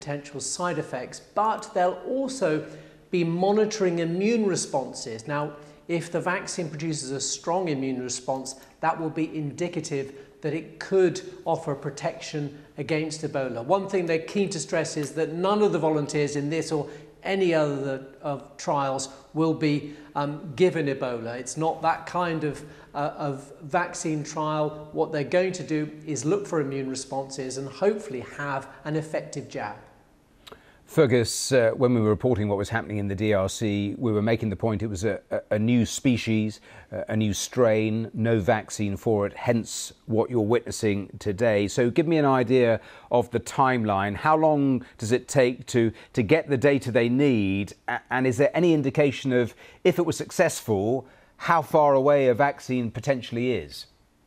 potential side effects, but they'll also be monitoring immune responses. Now, if the vaccine produces a strong immune response, that will be indicative that it could offer protection against Ebola. One thing they're keen to stress is that none of the volunteers in this or any other of trials will be given Ebola. It's not that kind of vaccine trial. What they're going to do is look for immune responses and hopefully have an effective jab. Fergus, when we were reporting what was happening in the DRC, we were making the point it was a new species, a new strain, no vaccine for it, hence what you're witnessing today. So give me an idea of the timeline. How long does it take to get the data they need? And is there any indication of, if it was successful, how far away a vaccine potentially is?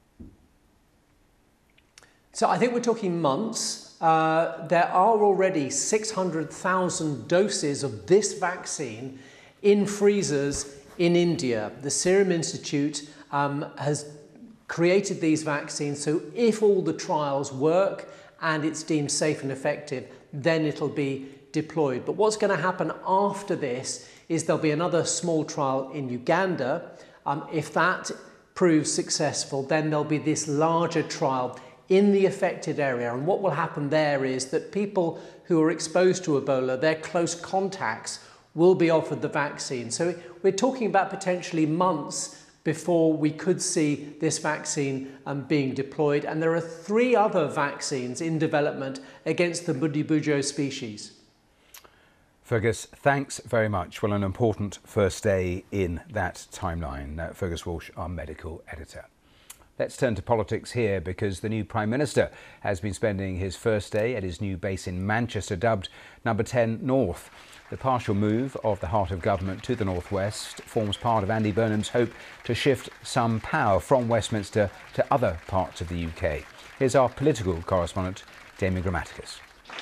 So I think we're talking months. There are already 600,000 doses of this vaccine in freezers in India. The Serum Institute has created these vaccines, so if all the trials work and it's deemed safe and effective, then it'll be deployed. But what's going to happen after this is there'll be another small trial in Uganda. If that proves successful, then there'll be this larger trial in the affected area. And what will happen there is that people who are exposed to Ebola, their close contacts, will be offered the vaccine. So we're talking about potentially months before we could see this vaccine being deployed. And there are 3 other vaccines in development against the Bundibugyo species. Fergus, thanks very much. Well, an important first day in that timeline. Fergus Walsh, our medical editor. Let's turn to politics here, because the new Prime Minister has been spending his first day at his new base in Manchester, dubbed Number 10 North. The partial move of the heart of government to the northwest forms part of Andy Burnham's hope to shift some power from Westminster to other parts of the UK. Here's our political correspondent, Damien Grammaticus.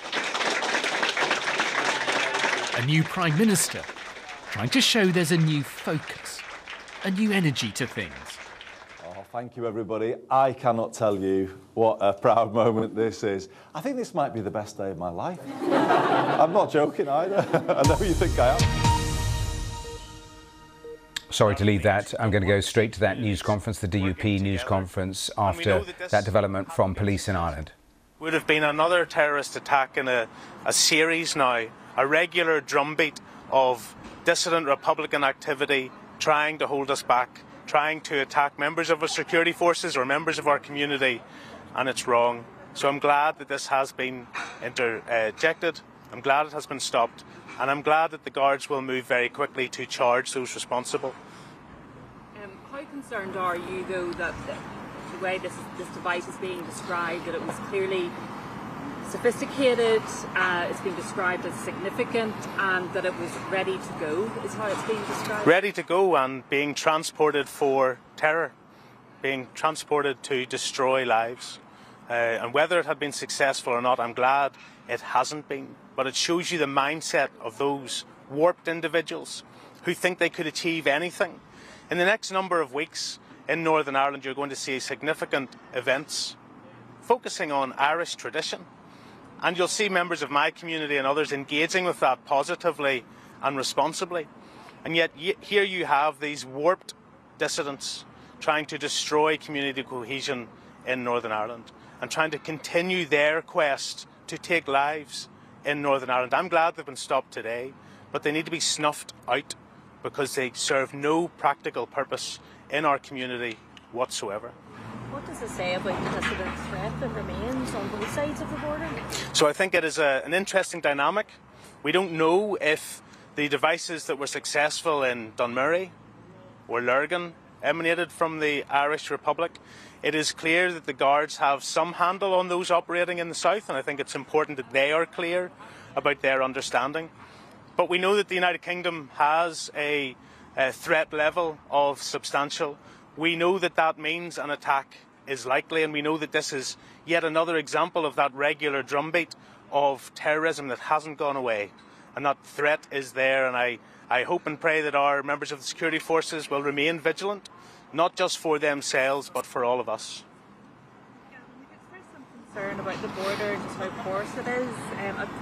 A new Prime Minister trying to show there's a new focus, a new energy to things. Thank you, everybody. I cannot tell you what a proud moment this is. I think this might be the best day of my life. I'm not joking either. I know you think I am. Sorry to leave that. I'm going to go straight to that news conference, the DUP news conference, after that development from police in Ireland. Would have been another terrorist attack in a series now, a regular drumbeat of dissident Republican activity trying to hold us back, trying to attack members of our security forces or members of our community, and it's wrong. So I'm glad that this has been interjected, I'm glad it has been stopped, and I'm glad that the Guards will move very quickly to charge those responsible. How concerned are you, though, that the way this device is being described, that it was clearly sophisticated, it's been described as significant, and that it was ready to go, is how it's being described? Ready to go and being transported for terror, being transported to destroy lives. And whether it had been successful or not, I'm glad it hasn't been. But it shows you the mindset of those warped individuals who think they could achieve anything. In the next number of weeks in Northern Ireland, you're going to see significant events focusing on Irish tradition. And you'll see members of my community and others engaging with that positively and responsibly. And yet here you have these warped dissidents trying to destroy community cohesion in Northern Ireland and trying to continue their quest to take lives in Northern Ireland. I'm glad they've been stopped today, but they need to be snuffed out because they serve no practical purpose in our community whatsoever. What does it say about the dissident threat that remains on both sides of the border? So I think it is an interesting dynamic. We don't know if the devices that were successful in Dunmurry or Lurgan emanated from the Irish Republic. It is clear that the Guards have some handle on those operating in the south, and I think it's important that they are clear about their understanding. But we know that the United Kingdom has a threat level of substantial. We know that that means an attack is likely, and we know that this is yet another example of that regular drumbeat of terrorism that hasn't gone away. And that threat is there, and I hope and pray that our members of the security forces will remain vigilant, not just for themselves, but for all of us. Yeah, there's some concern about the border, just how porous it is.